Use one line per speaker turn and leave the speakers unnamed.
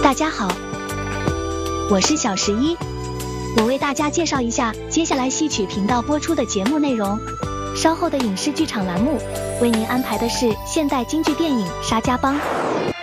大家好，我是小11，我为大家介绍一下接下来戏曲频道播出的节目内容。稍后的影视剧场栏目为您安排的是现代京剧电影《沙家浜》。